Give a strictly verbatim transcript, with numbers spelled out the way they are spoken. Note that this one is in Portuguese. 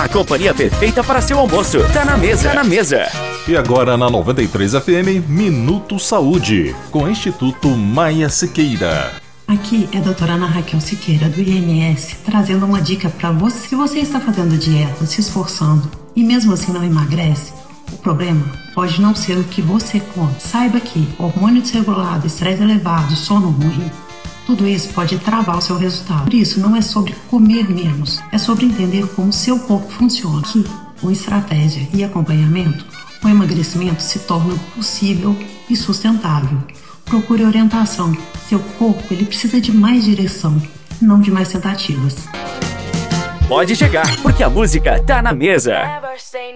A companhia perfeita para seu almoço. Tá na mesa. Tá na mesa. E agora na noventa e três F M, Minuto Saúde, com o Instituto Maia Siqueira. Aqui é a doutora Ana Raquel Siqueira, do I M S, trazendo uma dica para você. Se você está fazendo dieta, se esforçando e mesmo assim não emagrece, o problema pode não ser o que você come. Saiba que hormônio desregulado, estresse elevado, sono ruim, tudo isso pode travar o seu resultado. Por isso, não é sobre comer menos, é sobre entender como o seu corpo funciona. Aqui, com estratégia e acompanhamento, o emagrecimento se torna possível e sustentável. Procure orientação. Seu corpo ele precisa de mais direção, não de mais tentativas. Pode chegar, porque a música tá na mesa.